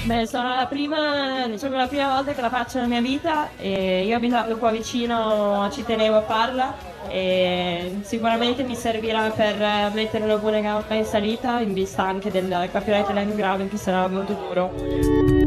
Beh, sono diciamo, la prima volta che la faccio nella mia vita e io abitando qua vicino ci tenevo a farla e sicuramente mi servirà per mettere una buona gamba in salita in vista anche del campionato italiano di grave che sarà molto duro.